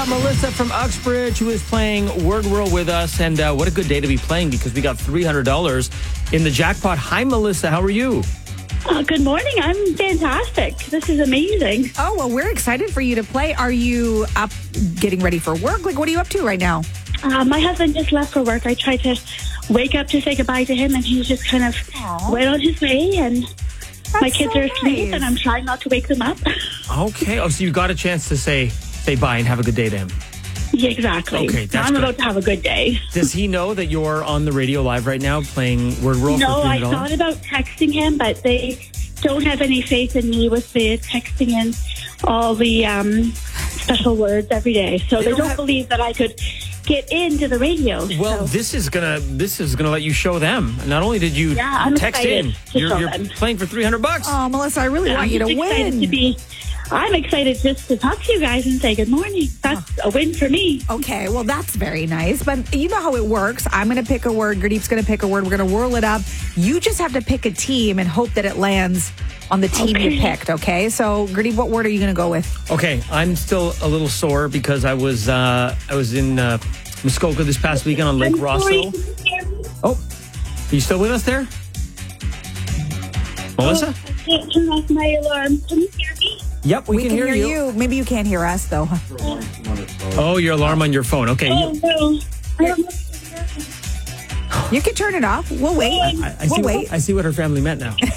got Melissa from Uxbridge who is playing Word World with us. And what a good day to be playing because we got $300 in the jackpot. Hi, Melissa. How are you? Good morning. I'm fantastic. This is amazing. Oh, well, we're excited for you to play. Are you up getting ready for work? Like, what are you up to right now? My husband just left for work. I tried to wake up to say goodbye to him, and he's just kind of went on his way, and my kids are asleep, and I'm trying not to wake them up. Okay. Oh, so you got a chance to say bye and have a good day to him. Yeah, exactly. Okay, that's I'm good. about to have a good day. Does he know that you're on the radio live right now playing Word World No, for $300? I thought about texting him, but they don't have any faith in me with the texting and all the special words every day. So they don't believe that I could get into the radio. Well, so. this is gonna let you show them. Not only did you I'm text excited in, to you're show them. playing for $300. Oh, Melissa, I really want you to win. I'm excited just to talk to you guys and say good morning. That's a win for me. Okay, well, that's very nice. But you know how it works. I'm going to pick a word. Gurdeep's going to pick a word. We're going to whirl it up. You just have to pick a team and hope that it lands on the team you picked, okay? So, Gurdeep, what word are you going to go with? Okay, I'm still a little sore because I was in Muskoka this past weekend on Lake Rosso. Oh, are you still with us there? Melissa? I can't turn off my alarm. Can you hear me? Yep, we can hear you. Maybe you can't hear us, though. Oh, your alarm on your phone. Okay. Oh, no. I don't know. You can turn it off. We'll wait. We'll wait. I see what her family meant now. Can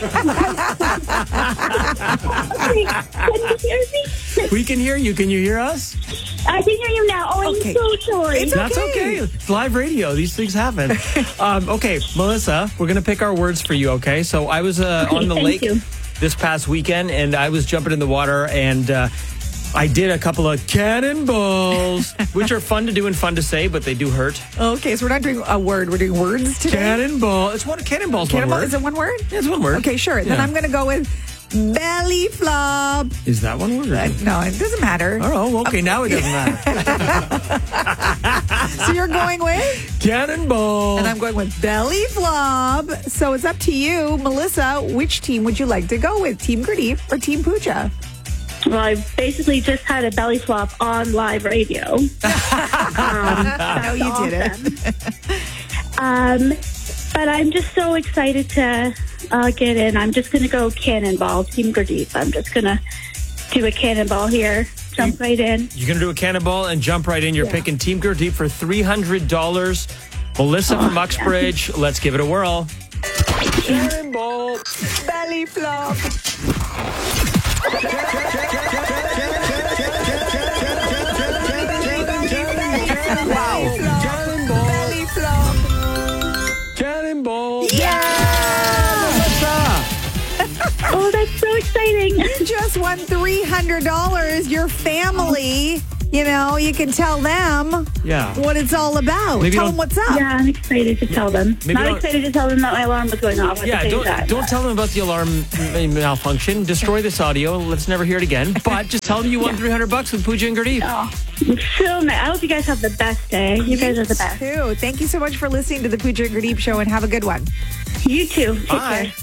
you hear me? We can hear you. Can you hear us? I can hear you now. Oh, Okay. I'm so sorry. That's okay. It's live radio. These things happen. Okay, Melissa, we're going to pick our words for you, okay? So I was on the thank lake you. this past weekend, and I was jumping in the water, and I did a couple of cannonballs, which are fun to do and fun to say, but they do hurt. Okay, so we're not doing a word. We're doing words today. Cannonball. It's one. Cannonball's one word. Is it one word? Yeah, it's one word. Okay, sure. Then Yeah. I'm going to go with belly flop. Is that one word? No, it doesn't matter. Oh, okay. Now it doesn't matter. So you're going with? Cannonball. And I'm going with belly flop. So it's up to you, Melissa. Which team would you like to go with? Team Gurdeep or Team Pooja? Well, I basically just had a belly flop on live radio. No, you didn't. But I'm just so excited to get in. I'm just going to go cannonball, Team Gurdeep. I'm just going to do a cannonball here. Jump right in. You're going to do a cannonball and jump right in. You're picking Team Gurdeep for $300. Melissa from Uxbridge, let's give it a whirl. Cannonball. Belly flop. Wow. Cannonball. Belly flop. Cannonball. Yeah! Oh, that's so exciting. You just won $300. Your family, you know, you can tell them what it's all about. Maybe tell them what's up. Yeah, I'm excited to tell them. Not excited to tell them that my alarm was going off. Yeah, don't tell them about the alarm malfunction. Destroy this audio. Let's never hear it again. But just tell them you won $300 with Pooja and Gurdeep. Oh, it's so nice. I hope you guys have the best day. You guys are the best. Too. Thank you so much for listening to the Pooja and Gurdeep show and have a good one. You too. Take Bye. care.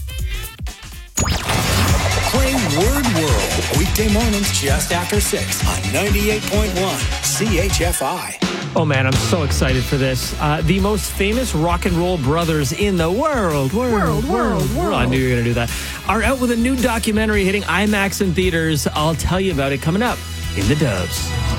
Play Word World, weekday mornings just after 6 on 98.1 CHFI. Oh man, I'm so excited for this. The most famous rock and roll brothers in the world. I knew you were going to do that. Are out with a new documentary hitting IMAX in theaters. I'll tell you about it coming up in the Dubs.